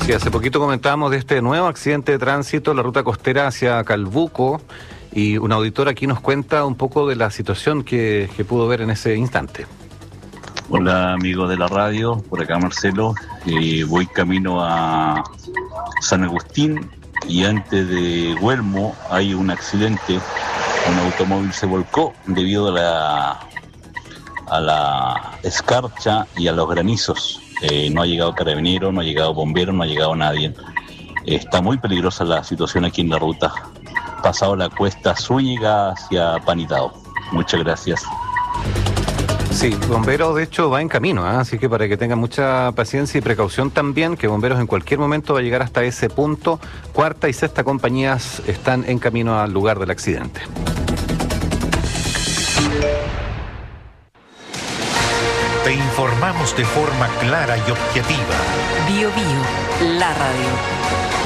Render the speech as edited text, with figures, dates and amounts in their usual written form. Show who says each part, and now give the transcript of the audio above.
Speaker 1: Sí, hace poquito comentábamos de este nuevo accidente de tránsito, la ruta costera hacia Calbuco, y un auditor aquí nos cuenta un poco de la situación que pudo ver en ese instante.
Speaker 2: Hola amigos de la radio, por acá Marcelo, voy camino a San Agustín y antes de Huelmo hay un accidente, un automóvil se volcó debido a la escarcha y a los granizos. No ha llegado carabinero, no ha llegado bombero, no ha llegado nadie. Está muy peligrosa la situación aquí en la ruta, pasado la cuesta Zúñiga hacia Panitao. Muchas gracias.
Speaker 1: Sí, Bomberos de hecho va en camino, así que para que tengan mucha paciencia y precaución también, que Bomberos en cualquier momento va a llegar hasta ese punto. Cuarta y sexta compañías están en camino al lugar del accidente.
Speaker 3: Te informamos de forma clara y objetiva.
Speaker 4: Bio Bio, la radio.